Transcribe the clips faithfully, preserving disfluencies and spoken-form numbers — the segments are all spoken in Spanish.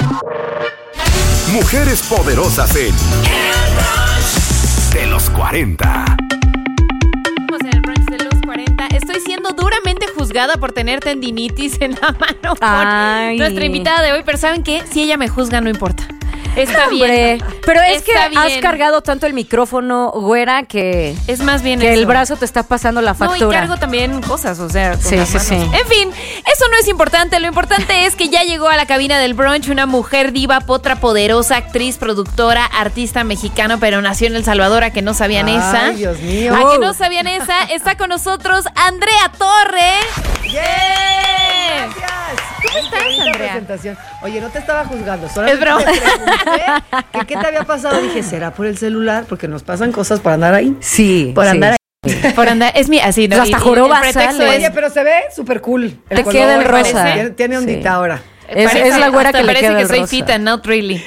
Mujeres poderosas en El Brunch de los cuarenta. Estamos en el brunch de los cuarenta. Estoy siendo duramente juzgada por tener tendinitis en la mano por Ay. nuestra invitada de hoy, pero ¿saben qué? Si ella me juzga, no importa. Está No, bien. hombre. Pero es que Está has bien. cargado tanto el micrófono, güera, que, Es más bien que eso. el brazo te está pasando la No, factura. y cargo también cosas, o sea, con Sí, las sí, manos. sí. En fin, eso no es importante. Lo importante es que ya llegó a la cabina del brunch una mujer diva, potra poderosa, actriz, productora, artista mexicana, pero nació en El Salvador, a que no sabían Ay, esa. Dios mío. A que no sabían esa. Está con nosotros Andrea Torre. ¡Yeah! Gracias. ¿Cómo estás, Qué bonita Andrea? presentación. Oye, no te estaba juzgando, solamente Es broma. te pregunté que qué te había pasado. Dije, ¿será por el celular? Porque nos pasan cosas por andar ahí. Sí. Por sí. andar ahí. Por andar, es mi, así, ¿no? Pues hasta Y- y joroba el pretexto sale. es- Oye, pero se ve súper cool. Te queda el rosa. Tiene, tiene ondita Sí. ahora. Es, es la güera hasta que le parece queda que el soy rosa. fit and not really.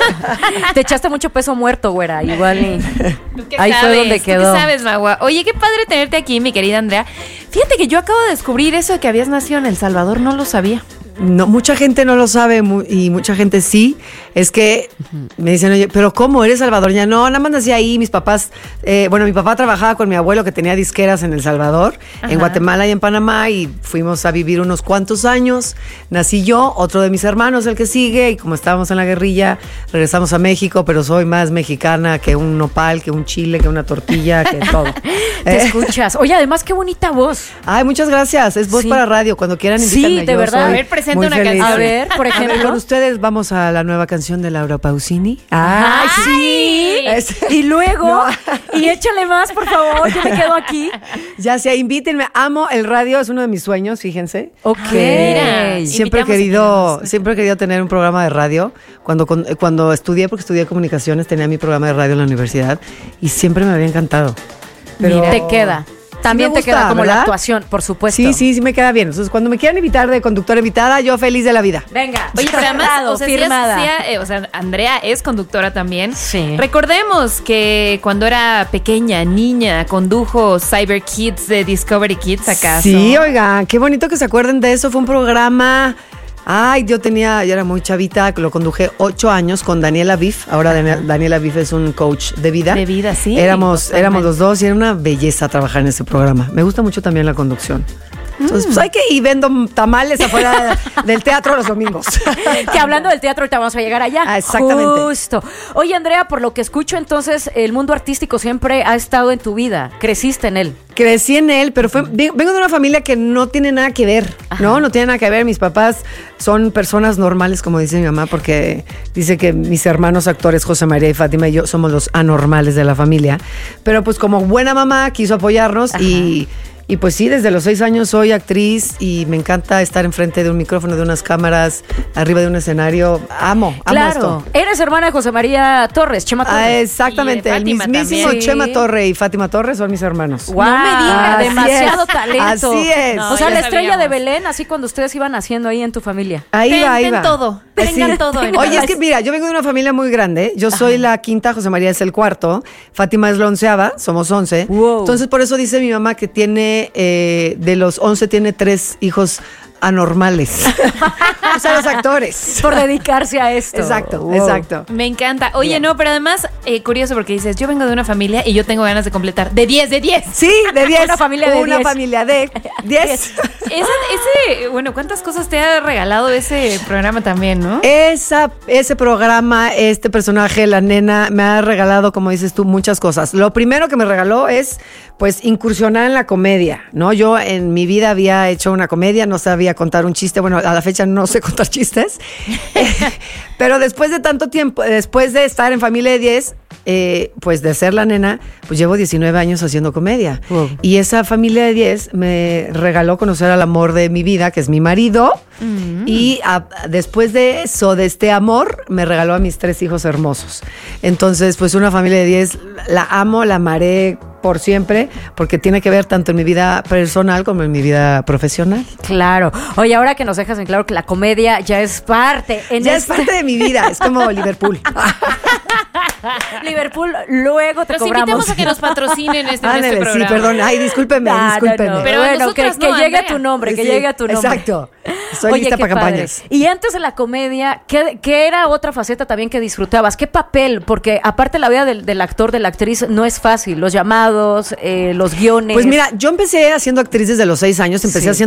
Te echaste mucho peso muerto, güera. Igual y... ¿Tú qué Ahí fue sabes? donde ¿Tú quedó. qué sabes, Magua? Oye, qué padre tenerte aquí, mi querida Andrea. Fíjate que yo acabo de descubrir eso de que habías nacido en El Salvador, no lo sabía. No, mucha gente no lo sabe mu- y mucha gente sí. Es que me dicen, oye, pero ¿cómo? ¿Eres salvadoreña? No, nada más nací ahí. Mis papás, eh, bueno, mi papá trabajaba con mi abuelo que tenía disqueras en El Salvador, Ajá. en Guatemala y en Panamá, y fuimos a vivir unos cuantos años. Nací yo, otro de mis hermanos, el que sigue, y como estábamos en la guerrilla, regresamos a México, pero soy más mexicana que un nopal, que un chile, que una tortilla, que todo. Te Eh, escuchas. Oye, además, qué bonita voz. Ay, muchas gracias. Es voz Sí. para radio. Cuando quieran, Sí, invítenme. de Yo verdad. soy A ver, presenta muy una feliz. canción. A ver, por A ver, ejemplo. con ustedes vamos a la nueva canción de Laura Pausini. ¡Ay, sí! Es- Y luego, No. y échale más, por favor, yo me quedo aquí. Ya sea, invítenme. Amo el radio, es uno de mis sueños, fíjense. Ok. Mira, Siempre he invitamos a querido, quienes- siempre he querido tener un programa de radio. Cuando, con- cuando estudié, porque estudié comunicaciones, tenía mi programa de radio en la universidad y siempre me había encantado. Pero Te queda. También me te gusta, queda como la ¿verdad? actuación, por supuesto. Sí, sí, sí me queda bien. Entonces, cuando me quieran invitar de conductora invitada, yo feliz de la vida. Venga. Oye, pero además, firmado, o sea, sí es- firmada. sí, eh, o sea, Andrea es conductora también. Sí. Recordemos que cuando era pequeña, niña, condujo Cyber Kids de Discovery Kids, ¿acaso? Sí, oigan, qué bonito que se acuerden de eso. Fue un programa. Ay, yo tenía, yo era muy chavita, lo conduje ocho años con Daniela Biff. Ahora Daniela, Daniela Biff es un coach de vida. De vida, sí, Éramos, totalmente. éramos los dos y era una belleza trabajar en ese programa. Me gusta mucho también la conducción. Entonces, pues hay que ir vendo tamales afuera del teatro los domingos. Que hablando del teatro, ahorita vamos a llegar allá. Ah, exactamente. Justo. Oye, Andrea, por lo que escucho, entonces, el mundo artístico siempre ha estado en tu vida. Creciste en él. Crecí en él, pero fue, ven- vengo de una familia que no tiene nada que ver, ¿no? No tiene nada que ver. Mis papás son personas normales, como dice mi mamá, porque dice que mis hermanos actores, José María y Fátima, y yo somos los anormales de la familia. Pero pues como buena mamá quiso apoyarnos y... Y pues sí, desde los seis años soy actriz y me encanta estar enfrente de un micrófono, de unas cámaras, arriba de un escenario. Amo, amo Claro. esto. Eres hermana de José María Torres, Chema Torres. Ah, exactamente, Y de el Fátima mismísimo también. Chema Sí. Torre y Fátima Torres son mis hermanos. Guau, no me digas, Así demasiado es, talento. así es. No, o sea, ya la estrella sabíamos. de Belén, así cuando ustedes iban haciendo ahí en tu familia. Ahí Ten- va, ahí ten va. todo, tengan todo en Oye, casa. es que mira, yo vengo de una familia muy grande. Yo soy la quinta, José María es el cuarto, Fátima es la onceava, somos once. Wow. Entonces, por eso dice mi mamá que tiene, eh, de los once, tiene tres hijos anormales. O sea, los actores. Por dedicarse a esto. Exacto, Wow. exacto. Me encanta. Oye, Bien. no, pero además, eh, curioso porque dices, yo vengo de una familia y yo tengo ganas de completar de diez, de diez. Sí, de diez. Una familia de Una diez. familia de diez. Esa- ese, bueno, ¿cuántas cosas te ha regalado ese programa también, no? Esa, ese programa, este personaje, la nena, me ha regalado, como dices tú, muchas cosas. Lo primero que me regaló es, pues, incursionar en la comedia, ¿no? Yo en mi vida había hecho una comedia, no sabía contar un chiste. Bueno, a la fecha no sé contar chistes. Eh, pero después de tanto tiempo, después de estar en Familia de diez, eh, pues de ser la nena, pues llevo diecinueve años haciendo comedia. Wow. Y esa Familia de diez me regaló conocer al amor de mi vida, que es mi marido. Y a- después de eso, de este amor, me regaló a mis tres hijos hermosos. Entonces, pues una familia de diez, la amo, la amaré por siempre, porque tiene que ver tanto en mi vida personal como en mi vida profesional. Claro. Oye, ahora que nos dejas en claro que la comedia ya es parte. En Ya es esta- parte de mi vida, es como Liverpool. Liverpool, luego te Los cobramos. invitamos a que nos patrocinen este, en Ándale, este sí, programa. perdón. Ay, discúlpenme, No, no, discúlpenme. no. Pero bueno, que, nosotras que no, llegue Andrea. a tu nombre, que Sí, llegue a tu nombre. Exacto. Estoy Oye, lista qué para padre. campañas. Y antes de la comedia, ¿qué, qué era otra faceta también que disfrutabas? ¿Qué papel? Porque aparte la vida del, del actor, de la actriz, no es fácil. Los llamados, eh, los guiones. Pues mira, yo empecé haciendo actriz desde los seis años, empecé Sí. haciendo